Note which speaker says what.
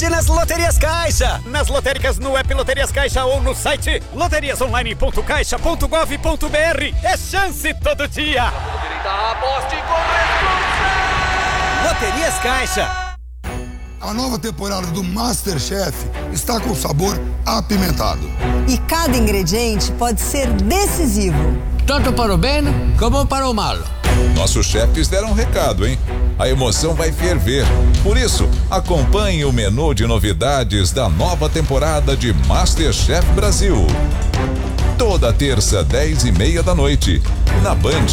Speaker 1: sorte nas Loterias Caixa.
Speaker 2: Nas lotéricas, no app Loterias Caixa ou no site loteriasonline.caixa.gov.br. É chance todo dia.
Speaker 3: Aposte com
Speaker 1: Loterias Caixa.
Speaker 4: A nova temporada do MasterChef está com sabor apimentado.
Speaker 5: E cada ingrediente pode ser decisivo.
Speaker 6: Tanto para o bem como para o mal.
Speaker 7: Nossos chefes deram um recado, hein? A emoção vai ferver. Por isso, acompanhe o menu de novidades da nova temporada de MasterChef Brasil. Toda terça, 10:30 da noite, na Band.